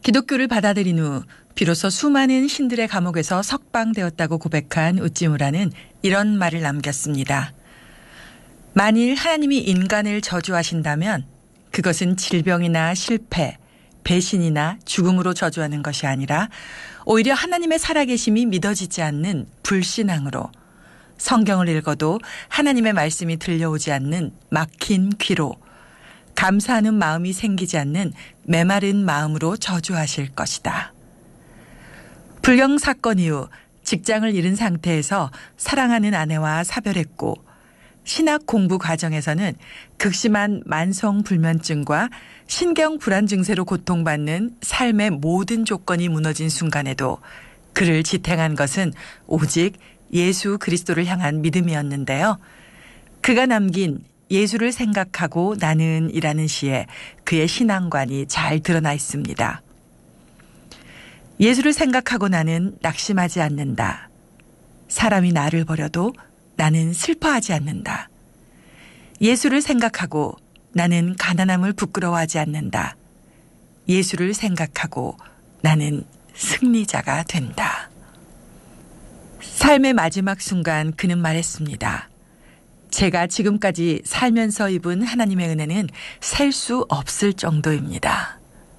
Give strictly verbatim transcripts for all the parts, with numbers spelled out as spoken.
기독교를 받아들인 후 비로소 수많은 신들의 감옥에서 석방되었다고 고백한 우찌무라는 이런 말을 남겼습니다. 만일 하나님이 인간을 저주하신다면 그것은 질병이나 실패, 배신이나 죽음으로 저주하는 것이 아니라 오히려 하나님의 살아계심이 믿어지지 않는 불신앙으로, 성경을 읽어도 하나님의 말씀이 들려오지 않는 막힌 귀로, 감사하는 마음이 생기지 않는 메마른 마음으로 저주하실 것이다. 불경 사건 이후 직장을 잃은 상태에서 사랑하는 아내와 사별했고, 신학 공부 과정에서는 극심한 만성 불면증과 신경 불안 증세로 고통받는 삶의 모든 조건이 무너진 순간에도 그를 지탱한 것은 오직 예수 그리스도를 향한 믿음이었는데요. 그가 남긴 예수를 생각하고 나는 이라는 시에 그의 신앙관이 잘 드러나 있습니다. 예수를 생각하고 나는 낙심하지 않는다. 사람이 나를 버려도 나는 슬퍼하지 않는다. 예수를 생각하고 나는 가난함을 부끄러워하지 않는다. 예수를 생각하고 나는 승리자가 된다. 삶의 마지막 순간 그는 말했습니다. 제가 지금까지 살면서 입은 하나님의 은혜는 셀 수 없을 정도입니다.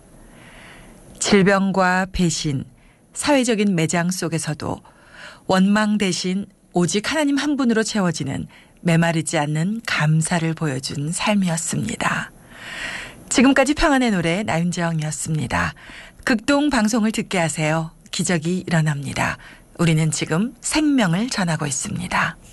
질병과 배신, 사회적인 매장 속에서도 원망 대신 오직 하나님 한 분으로 채워지는 메마르지 않는 감사를 보여준 삶이었습니다. 지금까지 평안의 노래 나윤정이었습니다. 극동 방송을 듣게 하세요. 기적이 일어납니다. 우리는 지금 생명을 전하고 있습니다.